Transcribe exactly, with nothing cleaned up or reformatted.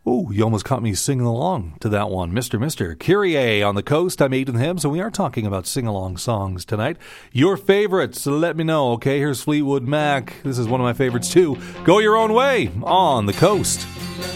Oh, you almost caught me singing along to that one. Mister Mister Kyrie on the Coast. I'm Aidan Hibbs, and we are talking about sing-along songs tonight. Your favorites, let me know, okay? Here's Fleetwood Mac. This is one of my favorites, too. Go Your Own Way on the Coast.